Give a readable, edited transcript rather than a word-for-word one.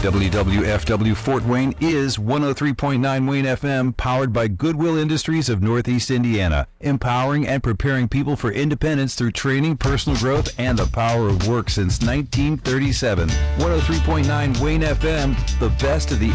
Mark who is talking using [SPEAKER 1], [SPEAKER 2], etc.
[SPEAKER 1] WWFW Fort Wayne is 103.9 Wayne FM, powered by Goodwill Industries of Northeast Indiana, empowering and preparing people for independence through training, personal growth, and the power of work since 1937. 103.9 Wayne FM, the best of the